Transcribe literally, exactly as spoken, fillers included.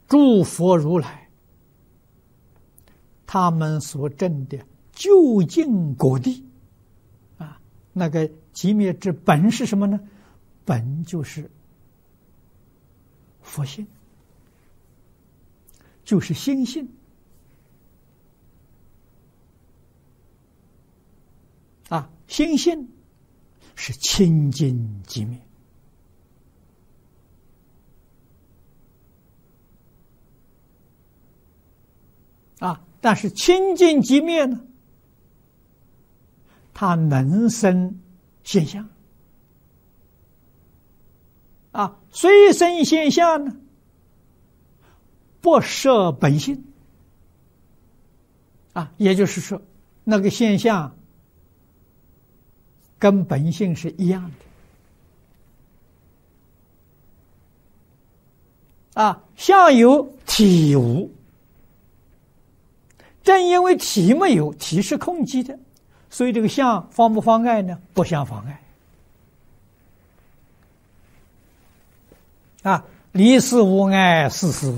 诸佛如来他们所证的究竟果地啊，那个寂灭之本是什么呢？本就是佛性，就是心性啊，心性是清净寂灭啊，但是清净寂灭呢，它能生现象啊，虽生现象呢，不摄本性啊，也就是说，那个现象跟本性是一样的啊，相有体无。正因为体没有，体是空寂的，所以这个相妨不妨碍呢？不相妨碍。啊，离事无碍，事事无